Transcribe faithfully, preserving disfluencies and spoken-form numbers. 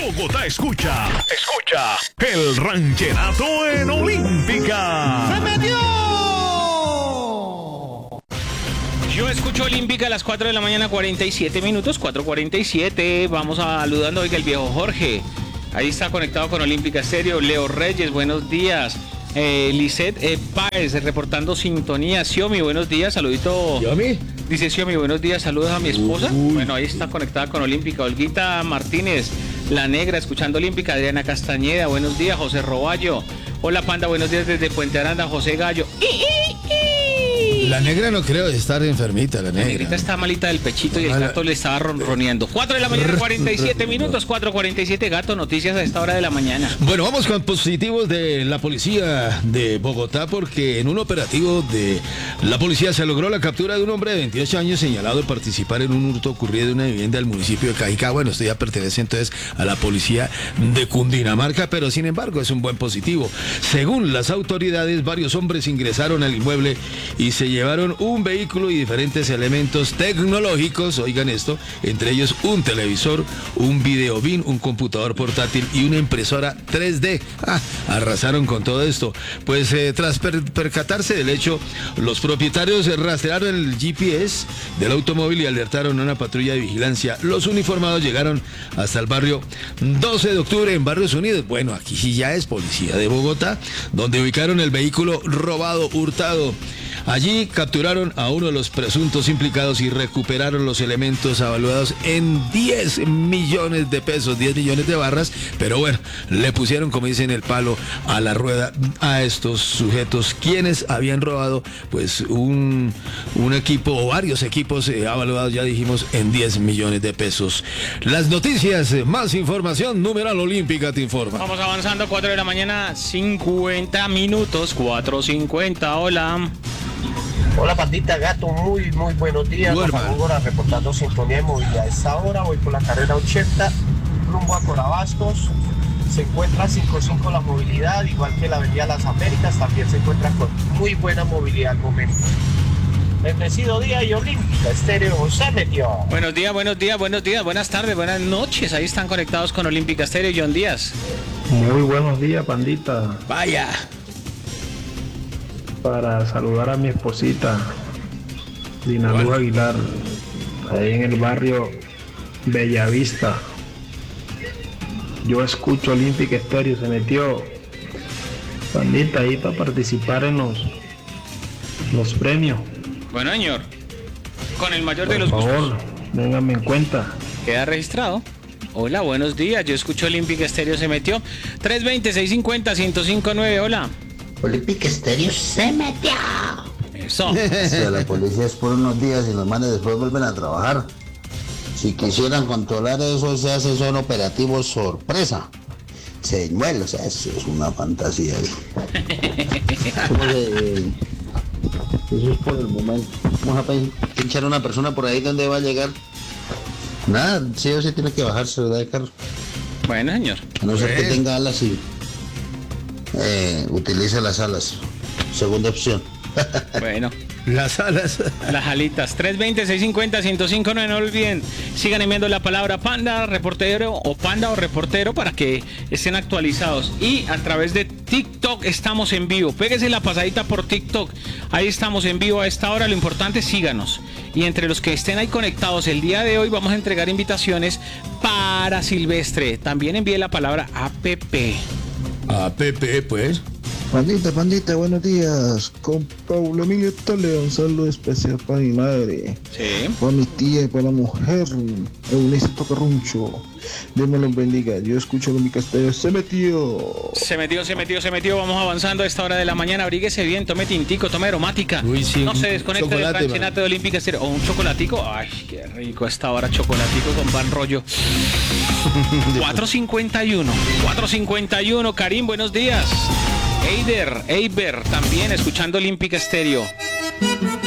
Bogotá escucha, escucha el rancherato en Olímpica. ¡Se metió! Yo escucho Olímpica a las cuatro de la mañana, cuarenta y siete minutos, cuatro cuarenta y siete. Vamos saludando hoy que el viejo Jorge. Ahí está conectado con Olímpica Estéreo. Leo Reyes, buenos días. Eh, Lisette eh, Páez, reportando sintonía. Xiomi, buenos días, saludito. ¿Xiomi? Dice Xiomi, buenos días, saludos a mi esposa. Uy. Bueno, ahí está conectada con Olímpica. Olguita Martínez, La Negra, escuchando Olímpica. Adriana Castañeda, buenos días. José Roballo. Hola Panda, buenos días desde Puente Aranda. José Gallo. ¡I, i, i! La Negra no creo de estar enfermita, la La Negra. negrita está malita del pechito y el gato le estaba ronroneando. cuatro de la mañana, cuarenta y siete minutos, cuatro cuarenta y siete, Gato, noticias a esta hora de la mañana. Bueno, vamos con positivos de la policía de Bogotá, porque en un operativo de la policía se logró la captura de un hombre de veintiocho años señalado de participar en un hurto ocurrido en una vivienda del municipio de Cajicá. Bueno, esto ya pertenece entonces a la policía de Cundinamarca, pero sin embargo es un buen positivo. Según las autoridades, varios hombres ingresaron al inmueble y se llevaron un vehículo y diferentes elementos tecnológicos, oigan esto, entre ellos un televisor, un videobin, un computador portátil y una impresora tres D. Ah, arrasaron con todo esto. Pues eh, tras per percatarse del hecho, los propietarios rastrearon el G P S del automóvil y alertaron a una patrulla de vigilancia. Los uniformados llegaron hasta el barrio doce de octubre en Barrios Unidos. Bueno, aquí sí ya es policía de Bogotá, donde ubicaron el vehículo robado, hurtado. Allí capturaron a uno de los presuntos implicados y recuperaron los elementos avaluados en diez millones de pesos, diez millones de barras, pero bueno, le pusieron, como dicen, el palo a la rueda a estos sujetos, quienes habían robado pues un, un equipo o varios equipos eh, avaluados, ya dijimos, en diez millones de pesos. Las noticias, eh, más información, numeral Olímpica te informa. Vamos avanzando, cuatro de la mañana, cincuenta minutos, cuatro cincuenta, hola. Hola Pandita, Gato, muy muy buenos días. Rafa Góngora reportando sintonía de movilidad. A esta hora voy por la carrera ochenta rumbo a Corabastos. Se encuentra cinco cinco la movilidad, igual que la avenida Las Américas, también se encuentra con muy buena movilidad al momento. Bendecido día y Olímpica Estéreo se metió. Buenos días, buenos días, buenos días, buenas tardes, buenas noches. Ahí están conectados con Olímpica Estéreo. John Díaz. Muy buenos días, Pandita. Vaya. Para saludar a mi esposita, Dina Luz Aguilar, ahí en el barrio Bellavista. Yo escucho Olímpica Estéreo, se metió. Pandita, ahí para participar en los, los premios. Bueno, señor, con el mayor Por de los favor, gustos. ténganme en cuenta. Queda registrado. Hola, buenos días. Yo escucho Olímpica Estéreo, se metió. tres veinte, seiscientos cincuenta, ciento cinco punto nueve, hola. Olímpica Estéreo se metió. Eso. Si a la policía es por unos días y los manes después vuelven a trabajar. Si quisieran controlar eso, se hace son operativos sorpresa. Señuelos, eso es una fantasía. Eso, eh, eso es por el momento. Vamos a pinchar a una persona por ahí donde va a llegar. Nada, sí o sí tiene que bajarse, ¿verdad, de carro? Bueno, señor. A no ser que tenga alas y eh, utilice las alas. Segunda opción. Bueno. Las alas. Las alitas. tres veinte, seiscientos cincuenta, ciento cinco punto nueve. No olviden, sigan enviando la palabra panda, reportero o panda o reportero para que estén actualizados. Y a través de TikTok estamos en vivo. Péguese la pasadita por TikTok. Ahí estamos en vivo a esta hora. Lo importante, síganos. Y entre los que estén ahí conectados el día de hoy vamos a entregar invitaciones para Silvestre. También envíe la palabra A P P. A P P, pues. Pandita, pandita, buenos días. Con Paulo Emilio Toledo, un saludo especial para mi madre. Sí. Para mi tía y para la mujer, Eunice Tocarruncho. Dios me los bendiga. Yo escucho mi Estéreo. Se metió. Se metió, se metió, se metió. Vamos avanzando a esta hora de la mañana. Abríguese bien, tome tintico, tome aromática. Uy, sí, no se desconecte del ranchinato de Olímpica Estéreo. O un chocolatico. Ay, qué rico a esta hora, chocolatico con pan rollo. cuatro cincuenta y uno. cuatro cincuenta y uno. Karim, buenos días. Eider, Eiber, también escuchando Olímpica Estéreo.